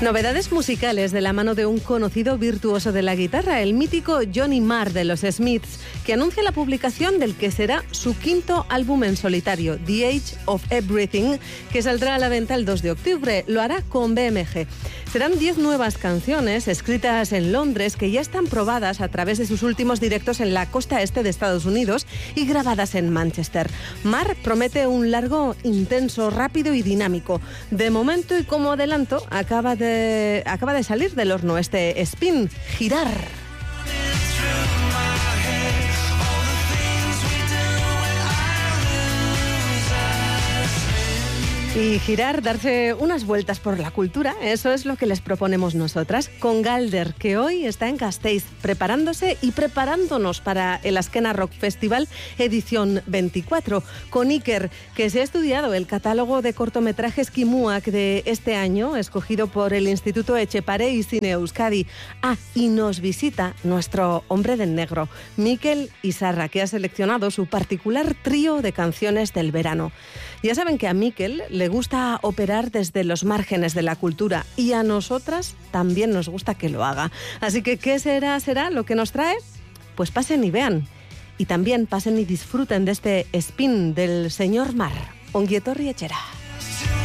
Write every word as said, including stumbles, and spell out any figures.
Novedades musicales de la mano de un conocido virtuoso de la guitarra, el mítico Johnny Marr de los Smiths, que anuncia la publicación del que será su quinto álbum en solitario, The Age of Everything, que saldrá a la venta el dos de octubre. Lo hará con B M G. Serán diez nuevas canciones escritas en Londres que ya están probadas a través de sus últimos directos en la costa este de Estados Unidos y grabadas en Manchester. Marr promete un largo, intenso, rápido y dinámico. De momento y como adelanto, acaba de acaba de salir del horno este spin, Girar. Y girar, darse unas vueltas por la cultura, eso es lo que les proponemos nosotras, con Galder, que hoy está en Gasteiz, preparándose y preparándonos para el Azkena Rock Festival edición veinticuatro, con Iker, que se ha estudiado el catálogo de cortometrajes Kimuak de este año, escogido por el Instituto Etxepare y Cine Euskadi. Ah, y nos visita nuestro hombre de negro, Mikel Izarra, que ha seleccionado su particular trío de canciones del verano. Ya saben que a Mikel le gusta operar desde los márgenes de la cultura y a nosotras también nos gusta que lo haga. Así que, ¿qué será, será lo que nos trae? Pues pasen y vean. Y también pasen y disfruten de este spin del señor Marr. Ongi etorri etxera.